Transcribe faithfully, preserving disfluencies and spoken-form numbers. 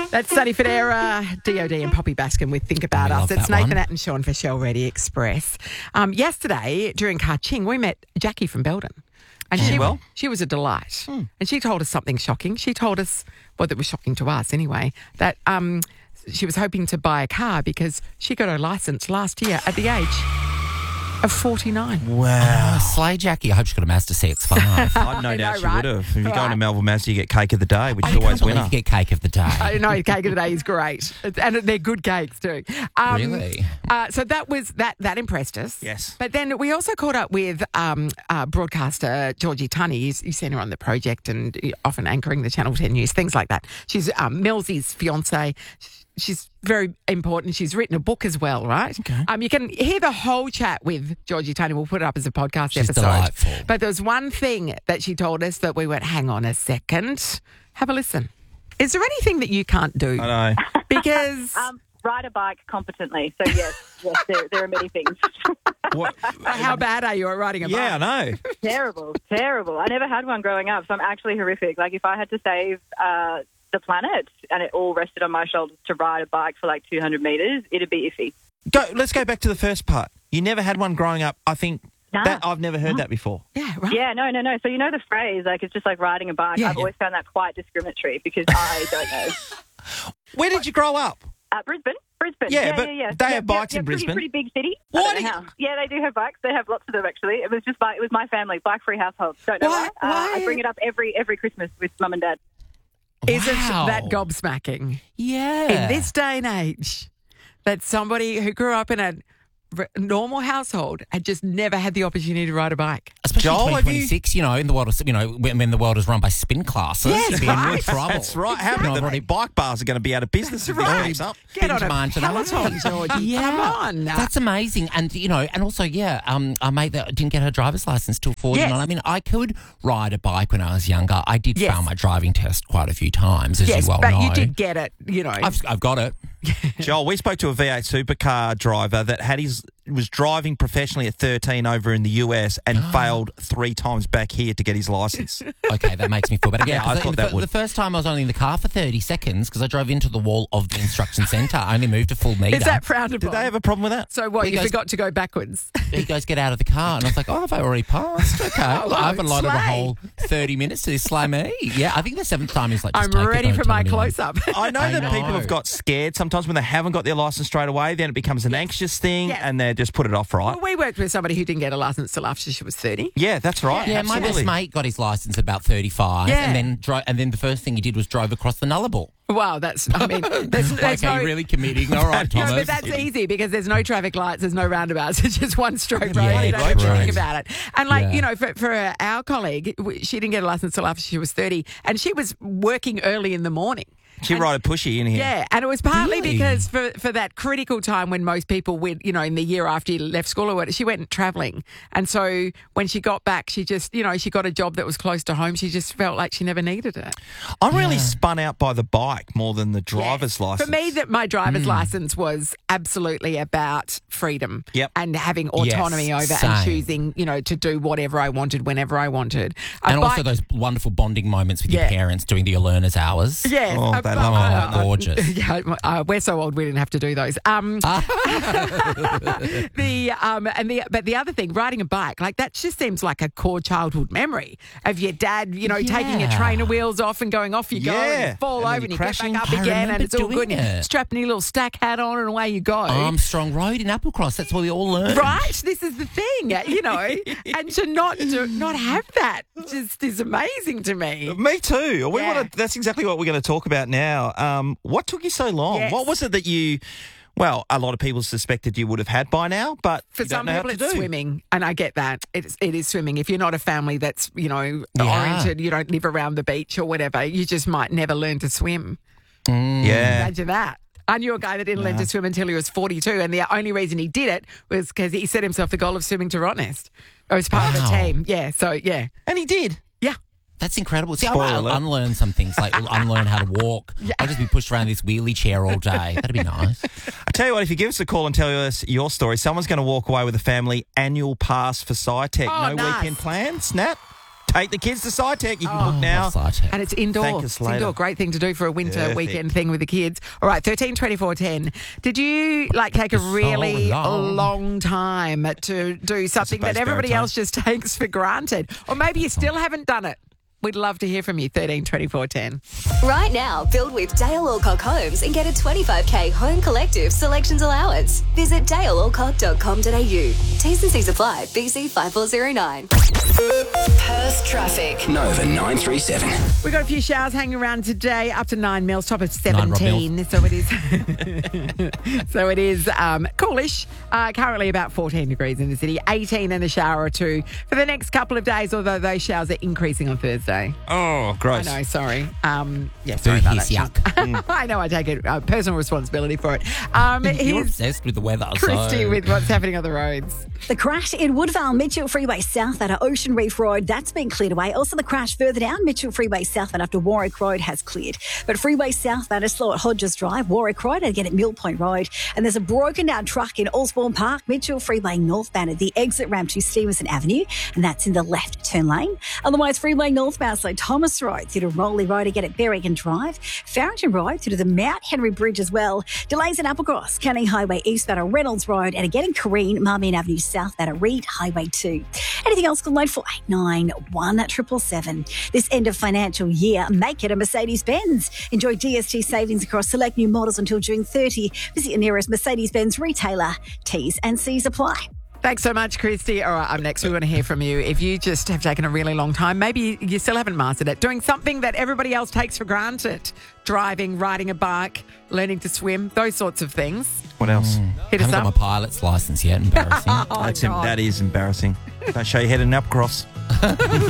That's Sonny Fodera, D O D and Poppy Baskin with Think About I Us. love It's that Nathan one. Att and Sean for Shell Ready Express. Um, yesterday, during Ka-Ching, we met Jackie from Belden. And she, well? she was a delight. And she told us something shocking. She told us, well, that was shocking to us anyway, that um, she was hoping to buy a car because she got her licence last year at the age of forty-nine. Wow. Oh, Slay Jackie. I hope she got a Mazda C X five. I've no I doubt know, she right? would have. If you go Right. into Melville Mazda, you get cake of the day, which I is always can't believe winner. you get cake of the day. I know, cake of the day is great. And they're good cakes too. Um, Really? Uh, so that was that that impressed us. Yes. But then we also caught up with um, uh, broadcaster Georgie Tunney. You've, you've seen her on The Project and often anchoring the Channel ten News, things like that. She's um, Millsy's fiance. She's very important. She's written a book as well, right? Okay. Um, you can hear the whole chat with Georgie Tunney. We'll put it up as a podcast She's episode. delightful. But there was one thing that she told us that we went, hang on a second. Have a listen. Is there anything that you can't do? I know. Because Um, ride a bike competently. So, yes, yes, there, there are many things. What? how bad are you at riding a bike? Yeah, I know. terrible, terrible. I never had one growing up, so I'm actually horrific. Like, if I had to save uh, the planet and it all rested on my shoulders to ride a bike for like two hundred metres, it'd be iffy. Go. Let's go back to the first part. You never had one growing up. I think Nah. that I've never heard that before. Yeah, right. Yeah, no, no, no. So, you know the phrase, like, it's just like riding a bike. Yeah, I've yeah. always found that quite discriminatory because I don't know. Where did you grow up? Uh, Brisbane? Brisbane. Yeah, yeah, but yeah, yeah. they yeah, have bikes yeah, in yeah, pretty, Brisbane. Pretty big city. Why I don't do know you- how. Yeah, they do have bikes. They have lots of them, actually. It was just my, it was my family, bike-free household. Don't know Why- why. Uh, why- I bring it up every every Christmas with mum and dad. Isn't Wow. that gobsmacking? Yeah. In this day and age, that somebody who grew up in a r- normal household had just never had the opportunity to ride a bike. Especially Joel, in have twenty twenty-six, you... know, in the world of, you know, when, when the world is run by spin classes, Yes, you'd be in real right. trouble. That's right. How You know, about I've the already- bike bars are going to be out of business if Right. this keeps up? Get on Binge a mine tonight. peloton, Georgie. Yeah. Come on. That's amazing. And, you know, and also, yeah, um, our mate that didn't get her driver's license till forty-nine. Yes. I mean, I could ride a bike when I was younger. I did Yes. fail my driving test quite a few times, as yes, you well but know. you did get it, you know. I've, I've got it. Joel, we spoke to a V eight supercar driver that had his was driving professionally at thirteen over in the U S and failed three times back here to get his license. Okay, that makes me feel better. Yeah, I 'cause thought in that the, would. the first time I was only in the car for thirty seconds because I drove into the wall of the instruction centre. I only moved a full metre. Is that frowned Did upon? they have a problem with that? So what, He you goes- forgot to go backwards? He goes, get out of the car. And I was like, oh, have I already passed? Okay. Oh, I haven't loaded a slay. whole thirty minutes to this slay me. Yeah, I think the seventh time he's like, just I'm take it, ready don't for tell my anyone. close-up. I know I that know. people have got scared sometimes when they haven't got their license straight away. Then it becomes an anxious thing, Yes. and they just put it off, right? Well, we worked with somebody who didn't get a licence till after she was thirty. Yeah, that's right. Yeah, my best absolutely. mate got his license at about thirty-five, Yeah. and then dro- and then the first thing he did was drove across the Nullarbor. Wow, that's, I mean, there's, there's Okay, no... really committing. All right, No, Thomas. but that's easy because there's no traffic lights, there's no roundabouts. It's just one straight road. Yeah, you don't have to true. think about it. And like, Yeah. you know, for, for our colleague, w- she didn't get a license till after she was thirty and she was working early in the morning. She And- rode a pushy in here. Yeah, and it was partly Really? because for, for that critical time when most people went, you know, in the year after you left school or whatever, she went travelling. And so when she got back, she just, you know, she got a job that was close to home. She just felt like she never needed it. I'm really spun out by the bike more than the driver's Yes. license. For me, that my driver's license was absolutely about freedom Yep. and having autonomy Yes, over and same. choosing, you know, to do whatever I wanted whenever I wanted. A And also bike- those wonderful bonding moments with Yeah. your parents doing the learner's hours. Yes. Oh, a they bi- love that. Oh, gorgeous. Yeah, uh, we're so old we didn't have to do those. Um, the um, and the but the other thing, riding a bike, like that just seems like a core childhood memory of your dad, you know, taking your Yeah. trainer wheels off and going off you go Yeah. and you fall And then over you're and you crashing. get back up I again and remember it's all good. doing And you it. strap your little stack hat on and away you go. Armstrong Road in Applecross. That's where we all learned. Right, this is the thing, you know, and to not to not have that just is amazing to me. Me too. We Yeah. want to. That's exactly what we're going to talk about now. Um, what took you so long? Yes. What was it that you? Well, a lot of people suspected you would have had by now, but For you don't some know people, how to it's do. swimming, and I get that. It's, it is swimming. If you're not a family that's, you know, Yeah. oriented, you don't live around the beach or whatever, you just might never learn to swim. Yeah. Imagine that. I knew a guy that didn't learn to swim until he was forty-two, and the only reason he did it was because he set himself the goal of swimming to Rottnest. It was part of the Wow. team. Yeah, so, yeah. And he did. Yeah. That's incredible. See, I Spoiler might alert. unlearn some things, like unlearn how to walk. I'll just be pushed around this wheelie chair all day. That'd be nice. I tell you what, if you give us a call and tell us your story, someone's going to walk away with a family annual pass for SciTech. Oh, no nice. weekend plans, Snap? Take the kids to SciTech. You can Oh, book now. SciTech. And it's indoor. Thank us It's later. indoor. Great thing to do for a winter Perfect. weekend thing with the kids. All right, thirteen twenty-four ten. Did you like take a So really long. long time to do something bass that everybody baritone. else just takes for granted? Or maybe you still haven't done it. We'd love to hear from you. thirteen twenty-four ten. Right now, build with Dale Alcock Homes and get a twenty-five k home collective selections allowance. Visit dale alcock dot com dot a u. T's and C's apply. B C five four zero nine. Perth traffic. Nova nine three seven. We've got a few showers hanging around today, up to nine mils, top of Nine Rob seventeen. So it is, so it is um, coolish. Uh, currently about fourteen degrees in the city, eighteen in the shower or two for the next couple of days. Although those showers are increasing on Thursday. Oh, gross. I know, sorry. Um, yeah, sorry Ooh, about hiss, that. yuck. I know, I take it, uh, personal responsibility for it. Um, You're here's obsessed with the weather. Christy so. with what's happening on the roads. The crash in Woodvale, Mitchell Freeway South at Ocean Reef Road, that's been cleared away. Also the crash further down, Mitchell Freeway South after Warwick Road has cleared. But Freeway South that is slow at Hodges Drive, Warwick Road, and again at Mill Point Road. And there's a broken down truck in Osborne Park, Mitchell Freeway northbound at the exit ramp to Stevenson Avenue, and that's in the left turn lane. Otherwise, Freeway northbound, so Thomas Road through to Rowley Road again at Berrigan Drive, Farrington Road through to the Mount Henry Bridge as well. Delays at Applecross, Canning Highway eastbound at Reynolds Road, and again in Careen, Marmion Avenue southbound at Reed Highway two. Anything else, call nine four eight nine, one seven seven. This end of financial year, make it a Mercedes-Benz. Enjoy D S T savings across select new models until June thirtieth. Visit your nearest Mercedes-Benz retailer. T's and C's apply. Thanks so much, Christy. All right, up next, we want to hear from you. If you just have taken a really long time, maybe you still haven't mastered it, doing something that everybody else takes for granted, driving, riding a bike, learning to swim, those sorts of things. What else? Hit I us haven't got up. my pilot's license yet. Embarrassing. Oh, That's em- God. that is embarrassing. Don't show your head in Upcross.